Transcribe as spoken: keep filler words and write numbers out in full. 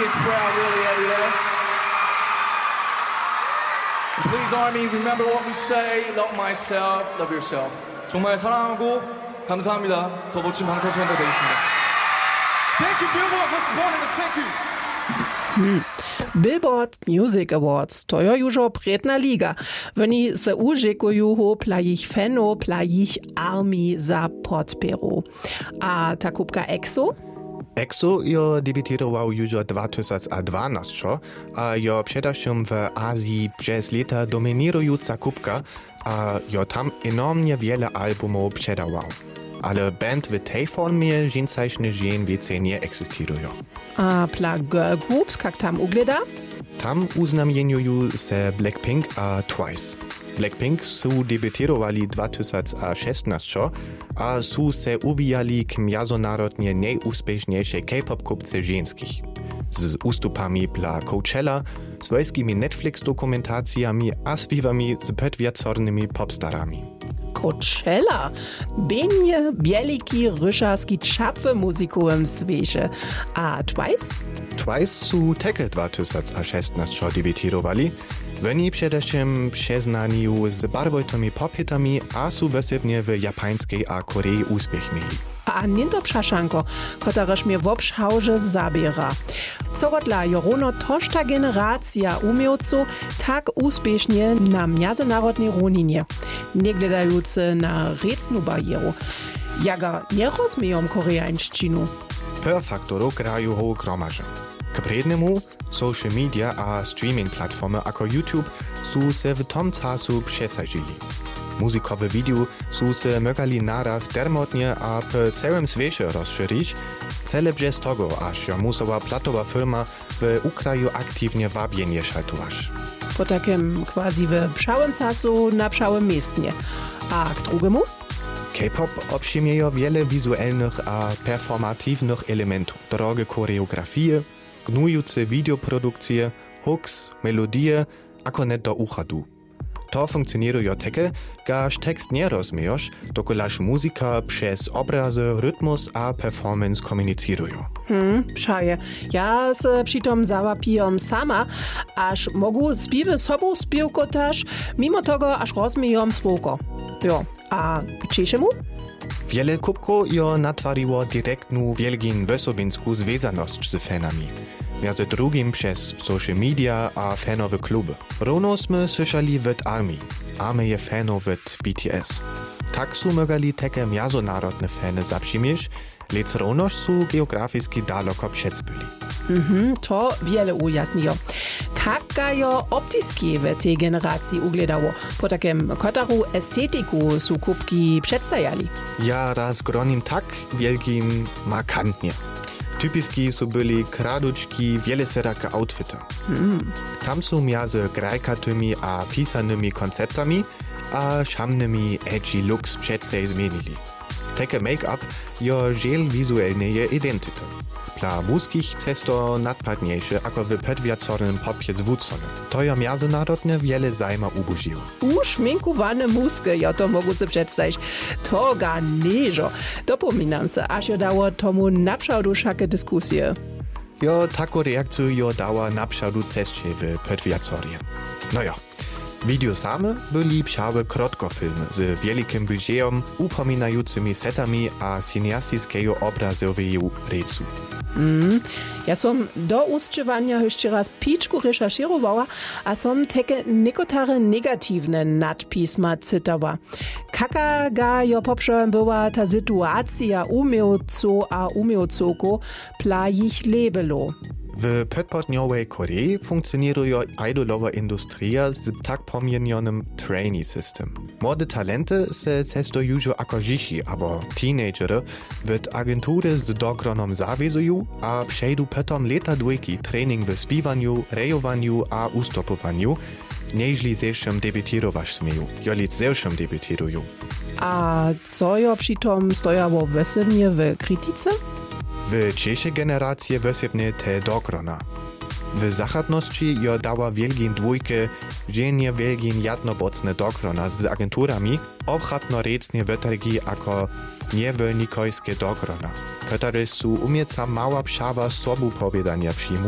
is proud really every day. And please, Army, remember what we say. Love myself, love yourself. 정말 사랑하고 감사합니다. 더 멋진 방탄소년단 되겠습니다. Thank you, Billboard, for supporting us. Thank you. Hmm. Billboard Music Awards, to jo już opretna liga. Oni se użekują ho plajich fano, plajich armii za podpieru. A ta kubka EXO? EXO jo debiutował już w dwa tysiące dwanaście, a jo przedewším w Azji przez lata dominująca kubka, a jo tam enormnie wiele albumów przedawał. Ale band w tej formie žencajšne žen więcej nie egzystują. A pla girl groups, jak tam ugleda? Tam uznamienują se Blackpink a Twice. Blackpink su debiutowali w dwa tysiące szesnaście, a su se uwijali k międzynarodnie najúspěšniejszej K-pop kupce ženskich. Z ustupami pla Coachella, swojskimi Netflix dokumentacjami a śpiewami z podwieczornymi popstarami. Coachella, benje bieliki ryszarski czapy muzykowym świeże. A Twice? Twice su také dwa tysiące szesnaście debiutowali. Oni przedewším przeznani z barwojtymi pophitami a su wysebnie w japańskiej a Korei úspěch mieli. A nie to przeszanko, kotaraż mnie w obszałże zabiera. Co dla Jorono tożta generacja umiejcu tak úspěšnie na międzynarodnej równinie, nie gledający na recnu barieru. Jaga nie rozumieją koreańszczynu. Per faktorów grają ho gromaże. K prednemu, social media a streaming platformy jako YouTube su se w tom czasu przesadzili. Muzikowe video su se mogali naraz dermotnie a po całym świecie rozszerzyć, cele przez tego, aż jo musała platowa firma w Ukraju aktywnie wabienie szaltować. Po takim quasi w pszałym czasu na pszałym miestnie. A k drugemu? K-pop obejmuje wiele wizualnych a performatywnych elementów, drogie choreografie, gnujące videoprodukcje, hooks, melodie, ako net do uchadu. To funkcjonuje takie, gaż tekst nie rozumiesz, dokolaż muzyka przez obrazy, rytmus a performance komunikują. Hmm, szaje. Ja se přitom zawapijam sama, aż mogu śpiewy sobą śpiewkotaż, mimo tego aż rozumiem słówko. Jo, a gdzieszemu? Wiele kubków jo natwariło direktną wielgin wysobinską związaność z fanami. Między drugim przez social media a fanowe kluby. Równo sme słyszeli w armii. Armie fanów w B T S. Tak su mogali takie międzynarodne fany zaprzymieć, lecz równoż su geografiski daleko przedbyli. Mhm, to wiele ujasniło. Kaka jo optyski w tej generacji ugledało, po takim kotaru estetyku su kubki przedstajali. Ja raz gronim tak wielkim markantnie. Typiski su byli kraduczki wieleserake outfity. Mm. Tam su między grajkatymi a pisanymi konceptami a szamnymi edgy looks przedsej zmienili. Takie make-up jo żel wizualneje identity. Dla muskich cesto nadpadniejsze ako w podwieczornym popie zwrócone. To jo międzynarodnie wiele zajma ubożyło. Uszminkowane muski, ja to mogę sobie przedstawić. To ga nieżo. Dopominam se, aż jo dało tomu naprzałdu wszakie dyskusje. Jo, taką reakcję jo dała naprzałdu ceście w podwieczorje. No jo. Video same byli pszałe krótkofilmy z wielkim budżetem, upominającymi setami a cineastycznego obrazowej recu. Mm. Ja som do ustrzywania jeszcze raz piczku recherchirowała, a som takie niekotare negatywne nadpisma cytała. Kaka ga jo poprzem była ta sytuacja umiejcu a umiejcuku pla ich lebelo. W podpołudniowej Korei funkcjonuje idolowa industria z tak pomienionym trainee system. Młode talenty se cestują jako dzieci albo teenagery w agentury z dogronom zawiązują, a przejdą potem lata dwójki trening w śpiewaniu, rejowaniu a ustopowaniu, nieźli zewszym debiutować smieją, joli zewszym debiutują. A co jo přitom stojało wesebnie w krytyce? W dzisiejszej generacji wysebnie te dogrona. W zachodności jo dała wielgin dwójkę, że nie wielgin jednobocne dogrona z agenturami, obchatno-recnie wytargi jako niewolnikojskie dogrona, które su umieca mała pszawa sobu powiadania przyjmu